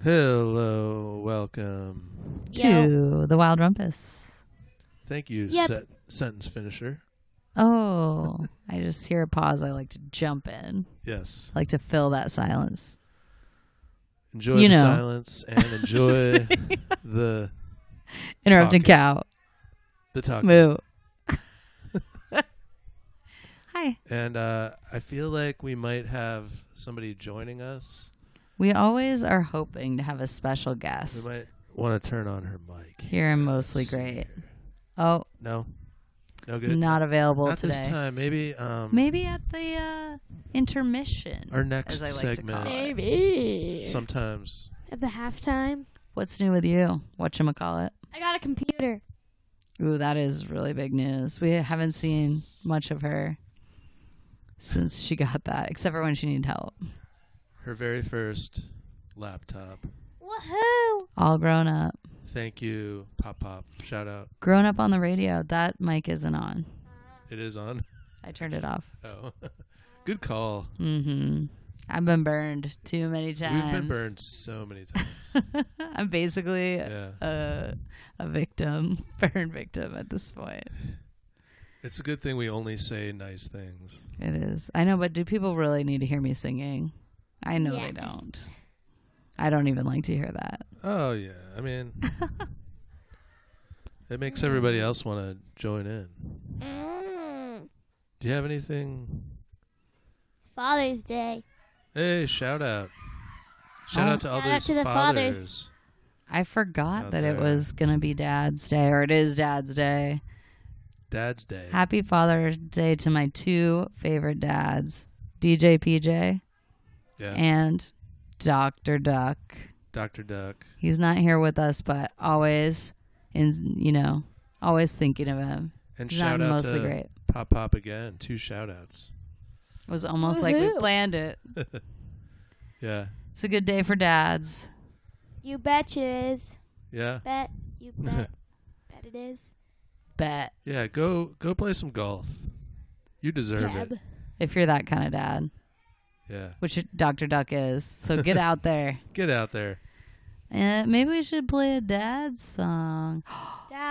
Hello, welcome. To the Wild Rumpus. Thank you, Yep. sentence finisher. Oh, I just hear a pause. I like to jump in. Yes. I like to fill that silence. Enjoy You the know. silence and enjoy the Interrupting Talking. cow. talking. Moo. Hi. And I feel like we might have somebody joining us. We always are hoping to have a special guest. We might want to turn on her mic. Here in Mostly Let's see Great. here. Oh, No good. not available Not today. this time. Maybe. Maybe at the intermission. Our next as I like segment. To call it. Maybe. Sometimes. At the halftime. What's new with you? Whatchamacallit? I got a computer. Ooh, that is really big news. We haven't seen much of her since she got that, except for when she needed help. Her very first laptop. Woohoo! All grown up. Thank you, Pop Pop. Shout out. Grown up on the radio. That mic isn't on. It is on. I turned it off. Oh, good call. Mm-hmm. I've been burned too many times. We've been burned so many times. I'm basically Yeah. a victim, burn victim at this point. It's a good thing we only say nice things. It is. I know, but do people really need to hear me singing? I know they Yes. don't. I don't even like to hear that. Oh, yeah. I mean, it makes everybody else want to join in. Do you have anything? It's Father's Day. Hey, shout out. Shout Oh. out to all Shout out those to the fathers. fathers. I forgot Out that it there. was going to be Dad's Day, or it is Dad's Day. Dad's Day. Happy Father's Day to my two favorite dads, DJ PJ Yeah. and Dr. Duck. Dr. Duck. He's not here with us, but always, always thinking of him. And He's shout not out mostly to great. Pop Pop again. 2 shout outs. It was almost like we Woohoo. planned it. Yeah. It's a good day for dads. You bet it is. Yeah. Bet. You bet. Bet it is. Bet. Yeah. Go play some golf. You deserve Tab. it. If you're that kind of dad, Yeah. which Dr. Duck is. So get out there. Get out there. Maybe we should play a dad song.